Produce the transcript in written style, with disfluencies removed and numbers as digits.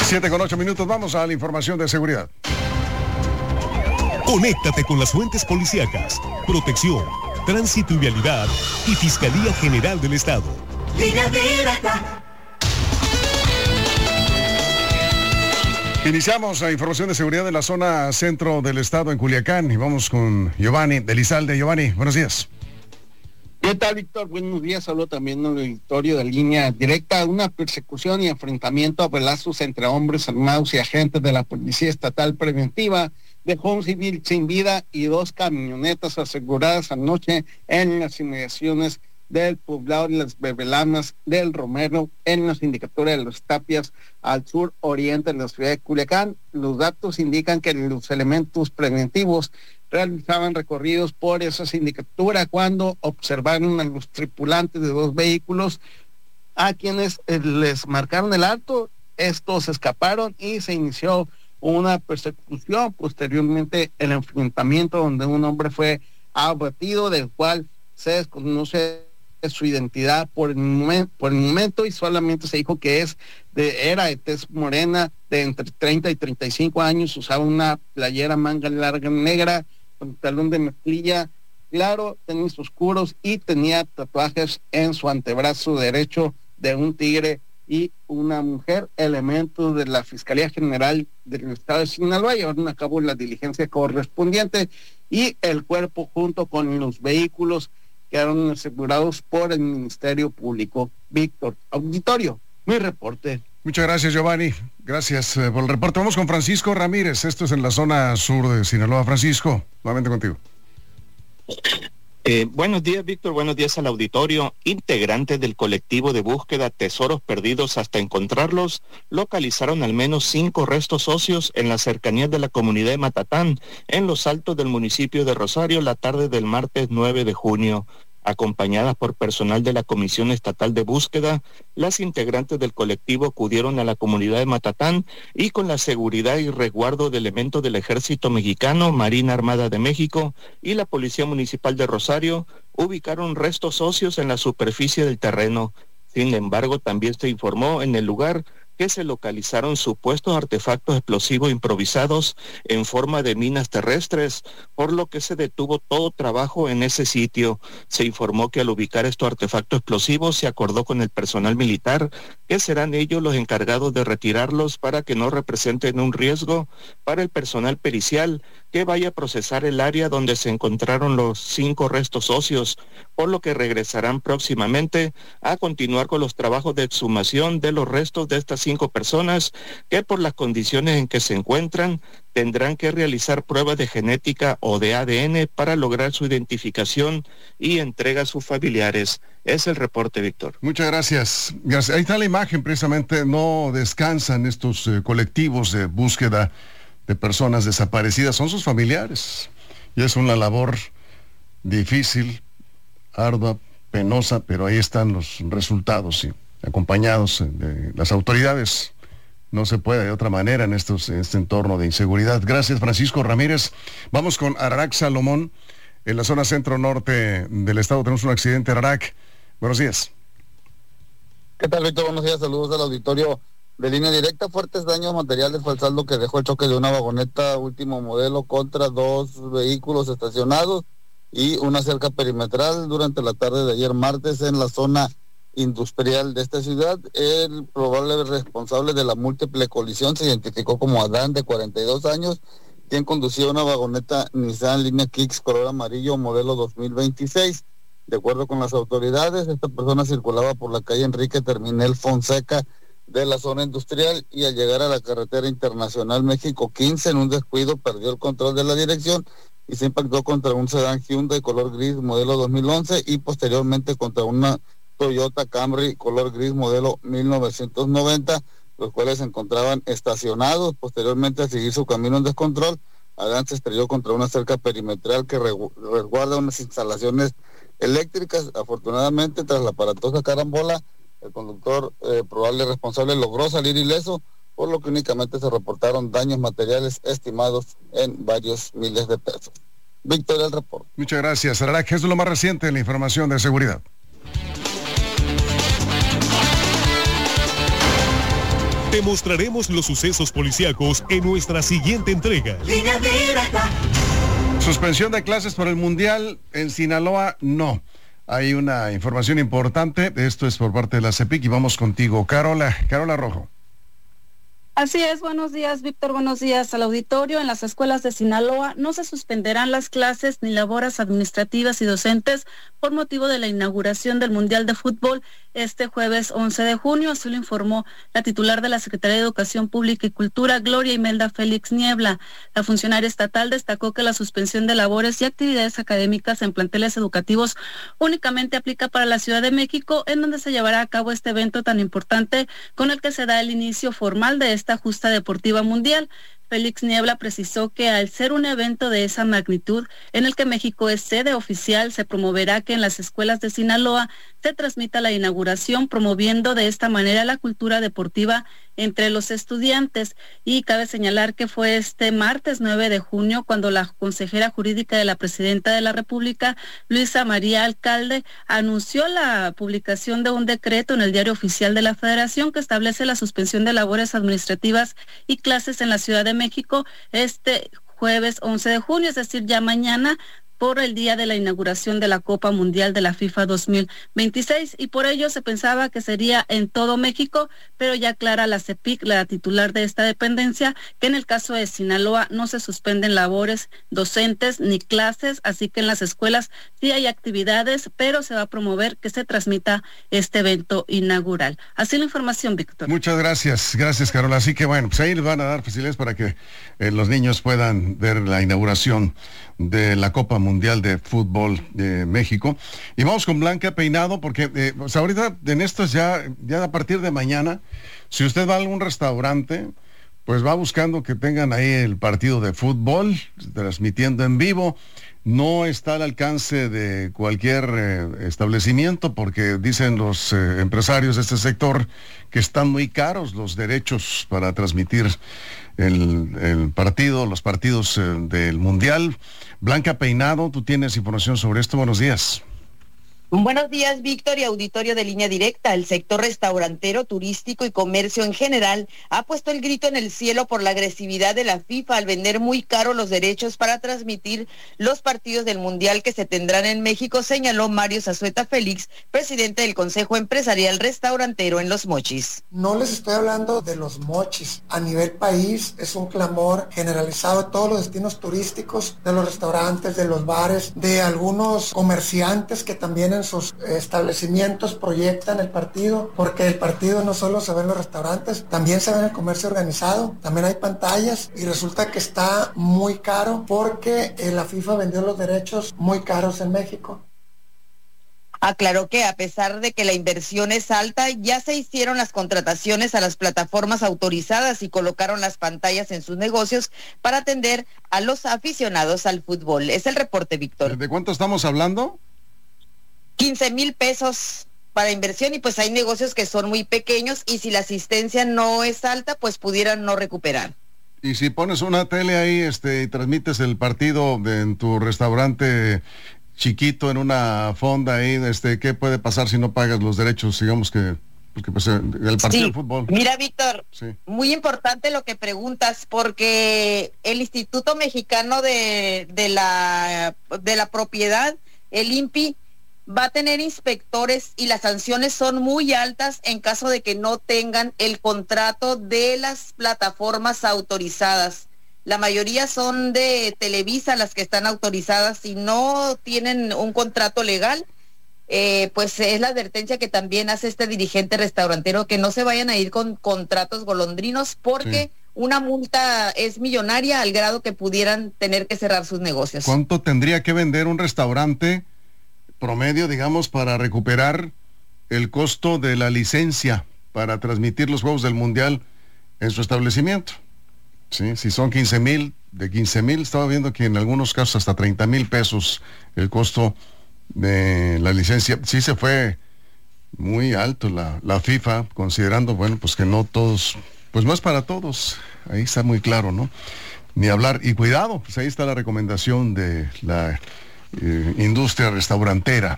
7:08, vamos a la información de seguridad. Conéctate con las fuentes policíacas, protección, tránsito y vialidad y Fiscalía General del Estado. Línea directa. Iniciamos la información de seguridad en la zona centro del estado en Culiacán y vamos con Giovanni de Lizalde. Giovanni, buenos días. ¿Qué tal, Víctor? Buenos días. Hablo también en el auditorio de Línea Directa. Una persecución y enfrentamiento a balazos entre hombres armados y agentes de la Policía Estatal Preventiva dejó un civil sin vida y 2 camionetas aseguradas anoche en las inmediaciones del poblado de las Bebelanas del Romero, en la sindicatura de Los Tapias, al sur oriente de la ciudad de Culiacán. Los datos indican que los elementos preventivos realizaban recorridos por esa sindicatura cuando observaron a los tripulantes de 2 vehículos a quienes les marcaron el alto. Estos escaparon y se inició una persecución. Posteriormente, el enfrentamiento donde un hombre fue abatido, del cual se desconoce su identidad por el momento y solamente se dijo que era de tez morena, de entre 30 y 35 años, usaba una playera manga larga negra, pantalón de mezclilla claro, tenis oscuros y tenía tatuajes en su antebrazo derecho de un tigre y una mujer. Elementos de la Fiscalía General del Estado de Sinaloa llevaron a cabo la diligencia correspondiente y el cuerpo junto con los vehículos quedaron asegurados por el Ministerio Público. Víctor, auditorio, mi reporte. Muchas gracias, Giovanni. Gracias por el reporte. Vamos con Francisco Ramírez. Esto es en la zona sur de Sinaloa. Francisco, nuevamente contigo. Buenos días, Víctor. Buenos días al auditorio. Integrantes del colectivo de búsqueda Tesoros Perdidos hasta encontrarlos localizaron al menos 5 restos óseos en las cercanías de la comunidad de Matatán, en los altos del municipio de Rosario, la tarde del martes 9 de junio. Acompañadas por personal de la Comisión Estatal de Búsqueda, las integrantes del colectivo acudieron a la comunidad de Matatán y con la seguridad y resguardo de elementos del Ejército Mexicano, Marina Armada de México y la Policía Municipal de Rosario, ubicaron restos óseos en la superficie del terreno. Sin embargo, también se informó en el lugar que se localizaron supuestos artefactos explosivos improvisados en forma de minas terrestres, por lo que se detuvo todo trabajo en ese sitio. Se informó que al ubicar estos artefactos explosivos se acordó con el personal militar que serán ellos los encargados de retirarlos para que no representen un riesgo para el personal pericial que vaya a procesar el área donde se encontraron los 5 restos óseos, por lo que regresarán próximamente a continuar con los trabajos de exhumación de los restos de estas 5 personas que por las condiciones en que se encuentran tendrán que realizar pruebas de genética o de ADN para lograr su identificación y entrega a sus familiares. Es el reporte, Víctor. Muchas gracias. Gracias. Ahí está la imagen, precisamente. No descansan estos colectivos de búsqueda de personas desaparecidas, son sus familiares. Y es una labor difícil, ardua, penosa, pero ahí están los resultados, ¿sí? Acompañados de las autoridades. No se puede de otra manera en este entorno de inseguridad. Gracias, Francisco Ramírez. Vamos con Ararac Salomón. En la zona centro-norte del estado tenemos un accidente. Ararac, buenos días. ¿Qué tal, Víctor? Buenos días, saludos al auditorio de Línea Directa. Fuertes daños materiales fue el saldo que dejó el choque de una vagoneta último modelo contra 2 vehículos estacionados y una cerca perimetral durante la tarde de ayer martes en la zona industrial de esta ciudad. El probable responsable de la múltiple colisión se identificó como Adán, de 42 años, quien conducía una vagoneta Nissan línea Kicks color amarillo modelo 2026. De acuerdo con las autoridades, esta persona circulaba por la calle Enrique Terminel Fonseca de la zona industrial y al llegar a la carretera internacional México 15 en un descuido perdió el control de la dirección y se impactó contra un sedán Hyundai color gris modelo 2011 y posteriormente contra una Toyota Camry color gris modelo 1990, los cuales se encontraban estacionados. Posteriormente, al seguir su camino en descontrol, Adán se estrelló contra una cerca perimetral que resguarda unas instalaciones eléctricas. Afortunadamente, tras la aparatosa carambola, el conductor probable responsable logró salir ileso, por lo que únicamente se reportaron daños materiales estimados en varios miles de pesos. Víctor, el reporte. Muchas gracias, Ararac. Es lo más reciente en la información de seguridad. Te mostraremos los sucesos policíacos en nuestra siguiente entrega. Línea Directa. Suspensión de clases por el Mundial en Sinaloa, no. Hay una información importante, esto es por parte de la CEPIC y vamos contigo, Carola Rojo. Así es, buenos días, Víctor, buenos días al auditorio. En las escuelas de Sinaloa no se suspenderán las clases ni labores administrativas y docentes por motivo de la inauguración del Mundial de Fútbol este jueves 11 de junio, así lo informó la titular de la Secretaría de Educación Pública y Cultura, Gloria Imelda Félix Niebla. La funcionaria estatal destacó que la suspensión de labores y actividades académicas en planteles educativos únicamente aplica para la Ciudad de México, en donde se llevará a cabo este evento tan importante con el que se da el inicio formal de esta justa deportiva mundial. Félix Niebla precisó que al ser un evento de esa magnitud en el que México es sede oficial, se promoverá que en las escuelas de Sinaloa se transmita la inauguración, promoviendo de esta manera la cultura deportiva entre los estudiantes. Y cabe señalar que fue este martes 9 de junio cuando la consejera jurídica de la Presidenta de la República, Luisa María Alcalde, anunció la publicación de un decreto en el Diario Oficial de la Federación que establece la suspensión de labores administrativas y clases en la Ciudad de México este jueves 11 de junio, es decir, ya mañana, por el día de la inauguración de la Copa Mundial de la FIFA 2026, y por ello se pensaba que sería en todo México, pero ya aclara la CEPIC, la titular de esta dependencia, que en el caso de Sinaloa no se suspenden labores docentes ni clases, así que en las escuelas sí hay actividades, pero se va a promover que se transmita este evento inaugural. Así la información, Víctor. Muchas gracias, Carola. Así que bueno, pues ahí les van a dar facilidades para que los niños puedan ver la inauguración de la Copa Mundial de Fútbol de México. Y vamos con Blanca Peinado, porque pues ahorita en esto ya a partir de mañana, si usted va a algún restaurante, pues va buscando que tengan ahí el partido de fútbol, transmitiendo en vivo. No está al alcance de cualquier establecimiento, porque dicen los empresarios de este sector que están muy caros los derechos para transmitir el partido, los partidos del Mundial. Blanca Peinado, tú tienes información sobre esto. Buenos días. Buenos días, Víctor y auditorio de Línea Directa. El sector restaurantero, turístico y comercio en general ha puesto el grito en el cielo por la agresividad de la FIFA al vender muy caro los derechos para transmitir los partidos del Mundial que se tendrán en México, señaló Mario Zazueta Félix, presidente del Consejo Empresarial Restaurantero en Los Mochis. No les estoy hablando de Los Mochis. A nivel país es un clamor generalizado de todos los destinos turísticos, de los restaurantes, de los bares, de algunos comerciantes que también en sus establecimientos proyectan el partido, porque el partido no solo se ve en los restaurantes, también se ve en el comercio organizado, también hay pantallas, y resulta que está muy caro porque la FIFA vendió los derechos muy caros en México. Aclaró que a pesar de que la inversión es alta, ya se hicieron las contrataciones a las plataformas autorizadas y colocaron las pantallas en sus negocios para atender a los aficionados al fútbol. Es el reporte, Víctor. ¿De cuánto estamos hablando? 15,000 pesos para inversión, y pues hay negocios que son muy pequeños y si la asistencia no es alta, pues pudieran no recuperar. Y si pones una tele ahí y transmites el partido en tu restaurante chiquito en una fonda ahí, ¿qué puede pasar si no pagas los derechos, digamos que porque pues el partido de fútbol? Mira, Víctor, sí, muy importante lo que preguntas, porque el Instituto Mexicano de la Propiedad, el INPI, va a tener inspectores y las sanciones son muy altas en caso de que no tengan el contrato de las plataformas autorizadas. La mayoría son de Televisa las que están autorizadas. Si no tienen un contrato legal, pues es la advertencia que también hace este dirigente restaurantero, que no se vayan a ir con contratos golondrinos, porque sí, una multa es millonaria al grado que pudieran tener que cerrar sus negocios. ¿Cuánto tendría que vender un restaurante promedio, digamos, para recuperar el costo de la licencia para transmitir los juegos del Mundial en su establecimiento? Sí, si son 15,000, de 15,000, estaba viendo que en algunos casos hasta 30,000 pesos el costo de la licencia. Sí se fue muy alto la FIFA, considerando, bueno, pues que no todos, pues no es para todos, ahí está muy claro, ¿no? Ni hablar, y cuidado, pues ahí está la recomendación de la industria restaurantera.